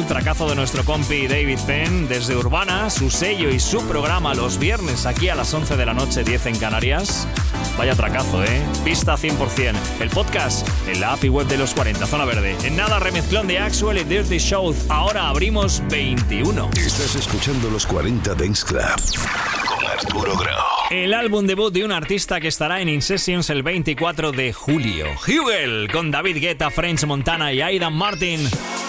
tracazo de nuestro compi David Penn desde Urbana, su sello y su programa los viernes aquí a las 11 de la noche, 10 en Canarias. Vaya tracazo, Pista 100%. El podcast en la app y web de los 40, Zona Verde. En nada, remezclón de Axwell y Dirty South. Ahora abrimos 21. Estás escuchando los 40 Dance Club con Arturo Grau. El álbum debut de un artista que estará en In Sessions el 24 de julio. Hugel, con David Guetta, French Montana y Aidan Martin.